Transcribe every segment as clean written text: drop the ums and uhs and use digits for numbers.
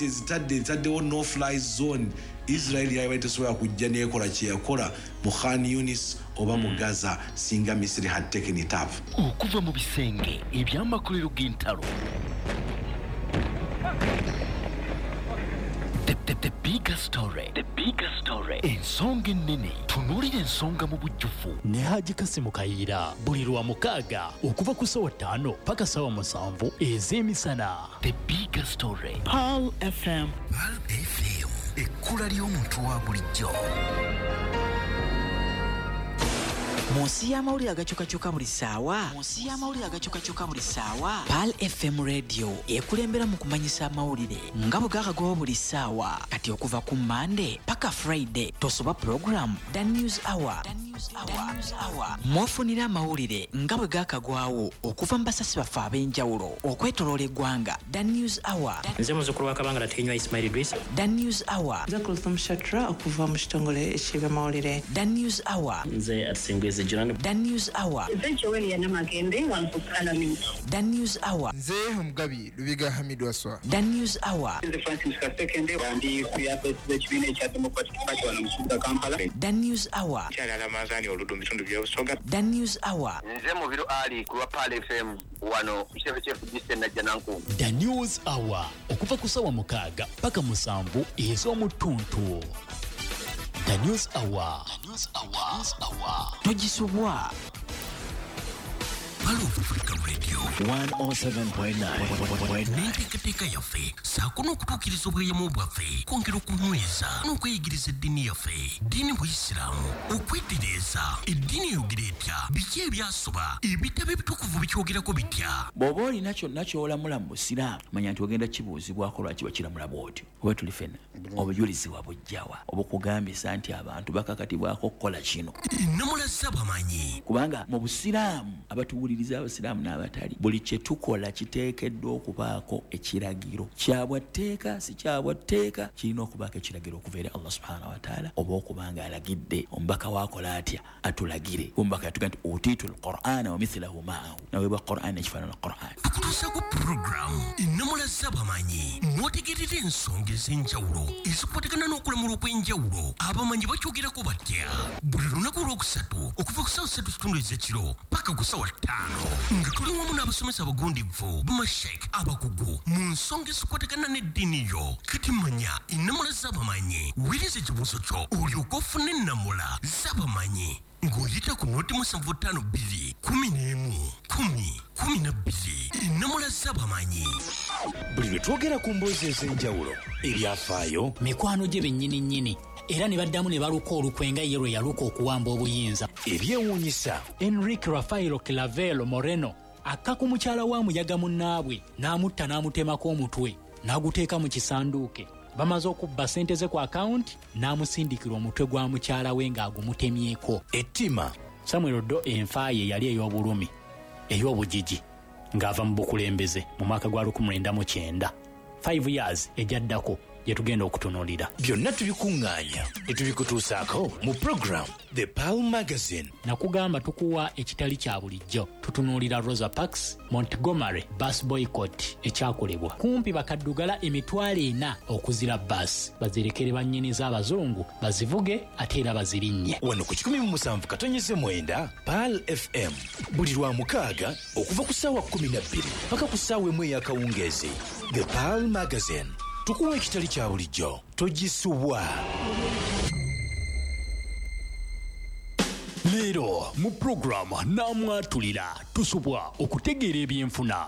zitaddewo no fly zone. Israel yabaitesobola kujja nekola kyeyakola mu Khan Yunis oba mu Gaza singa Misiri had taken it up. Okuva mu bisenge eby'amakolero g'entalo. The bigger story. The bigger story. Ensonga ennene tunuulira ensonga mu bujjuvu ne Haji Kasimu Kayiira buli lwa mukaaga okuva ku ssaawa 5 paka ssaawa 7 ez'emisana. The bigger story. Pearl FM. Pearl FM. Ekkula ly'omuntu wa bulijjo. Munsi y'amawulire agakyukakyuka buli ssaawa. Pearl FM Radio ekulembera mu kumanyisa amawulire nga bwe gaakagawa buli ssaawa. Kati okuva ku Monday paka Friday tosoba program The News Hour. Mwafunira amawulire nga bwe gaakagwawo okuva mu basasi baffe ab'enjawulo okwetoloola eggwanga. The News Hour. Nze muzzukulu wa Kabanga Latinywa Ismail Idris. The News Hour. Nze Kulthum Shatra okuva mu kitongole eky'ebyamawulire. The News Hour. Nze Atsingwezi Jirani. The News Hour. Eventually Yanamagembe Parliament. The News Hour. Nze Omugabi Lubiga Hamid Waswa. The News Hour. Nze Francis Kasekende ndi CFS ekibiina ekya Democratic Party wano mu kibuga Kampala. The News Hour. Kyalala Manzani oludu bitundu by'obusoga. The News Hour. Nze Mubiru Ali ku Pearl FM wano Chief Distance na Jananku. The News Hour okuva ku ssaawa 6 paka 7 ez'omutuntu. The News Hour. Togisubwa. Hello Africa Radio 107.9. N'enteekateeka yaffe saako okutuukiriza obweyamo bwaffe kwongera okunyweza n'okweyigiriza eddiini yaffe ddiini Buisiraamu okwetereeza eddiini eyogera etya biki ebyasoba ebitabo ebitukuvu bikyogerako bitya. Bw'oba olina kyonna ky'olamula mu Busiraamu manya nti ogenda kibuuzibwako lwaki bakiramula bw'otyo oba tuli ffenna obujulizi wabujjawa obukugambisa nti abantu bakakatibwako okukola kino nnamulaza bamanyi kubanga mu Busiraamu abatuwuliriza Abasiraamu n'abatali buli kye tukola kiteekeddwa okubaako ekiragiro kyabwatteeka si kyabwatteeka kirina okubaako ekiragiro okuva eri Allah subhanahu wa ta'ala oba okubanga alagidde omubaka waakola atya atulagire omubaka yatuga nti utiitu al-Qur'ana wa mithlahu ma'ahu naweebwa Qur'an ekifaanana Qur'an tukutuusa ku programu ennamulaza bamanyi mwotegerera ensonga ez'enjawulo ezikwatagana n'okulamula okw'enjawulo abamanyi bakyogerako batya buli lunaku olwokusatu okuva ku ssaawa 3 ez'ekiro paka ku ssaawa 5 nga tuli wamu n'abasomesa abagundivu bamashek abakugu mu nsonga ezikwatagana n'eddiini yo kati manya ennamula z'abamanyi wiriza ekibuuzo kyo olyoka ofune ennamula z'abamanyi ng'oyita ku 07511 ennamula z'abamanyi. Buli lwe twogera ku mboozi ez'enjawulo ebyafaayo mikwano gye bennyini era ne baddamu ne baluka olukwenga ye lwe yaluka okuwamba obuyinza ebyewuunyisa. Enrique Rafaelo Clavelo Moreno akka ku mukyala wa muyaga munnaabwe n'amutta n'amutemako omutwe n'aguteeka mu kisanduuke. Bamaze okubba ssente ze ku akawunti n'amusindikira omutwe gwa mukyala we ng'agumutemyeko. Ettima Samuel Oddo enfa ye yali ey'obulumi ey'obugigi ng'ava mu bukulembeze mu mwaka gwa 1909 5 years ejaddako gye tugenda okutunuulira. Byonna tubikuŋŋaanya ne tubikutuusaako mu program The Pearl Magazine. Nakugamba tukuwa ekitali kya bulijjo. Tutunuulira Rosa Parks, Montgomery, bus boycott ekyakolebwa. Kumpi bakaddugala emitwalo 4 okuzira bus. Bazirekere bannyini z'abazungu bazivuge ate era bazirinnye. Wano ku 17.9 Pearl FM buli lwa mukaaga okuva ku ssaawa 12 paka ku ssaawa 1 ey'akawungeezi. The Pearl Magazine. Tukuwa ekitali kya bulijjo togisubwa. Leero mu programu namwatulira tusubwa okutegeera ebyenfuna.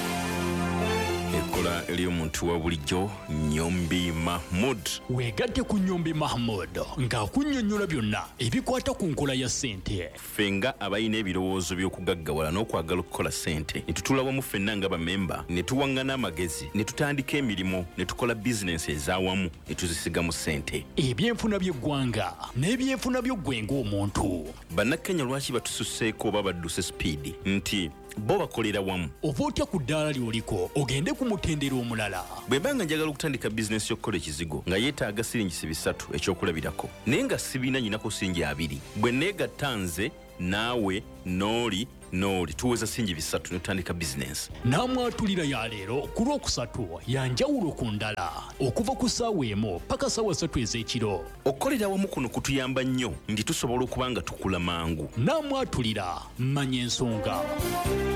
Ekkola ery'omuntu wa bulijjo Nyombi Mahmud. Weegatte ku Nyombi Mahmud ng'akunnyonnyola byonna ebikwata ku nkola ya ssente. Fenga abalina ebirowoozo by'okugaggawala n'okwagala okukola ssente ne tutuula wamu ffenna nga bamemba ne tuwaŋŋana amagezi ne tutandika emirimu ne tukola bizinensi ez'awamu ne tuzisigamu ssente. Ebyenfuna by'eggwanga n'ebyenfuna by'oggwe ng'omuntu. Bannakenya lwaki batususseeko oba badduse sipiidi nti bo bakolera wamu. Oba otya ku ddaala ly'oliko ogende ku mutendera omulala. Bwe banga njagala okutandika bizinensi y'okukola ekizigo nga yeetaaga siringi 3 ekyokulabirako naye nga sibiina nyinako siringi 2 bwe neegatta nze naawe nooli tuweza singi 3 netutandika bizinensi. Namwatulira ya leero ku Lwokusatu yanjawulo ku ndala okuva ku ssaawa 1 paka ssaawa 3 ez'ekiro. Okukolera awamu kuno kutuyamba nnyo ndi tusobola okuba nga tukula mangu. Namwatulira manya ensonga.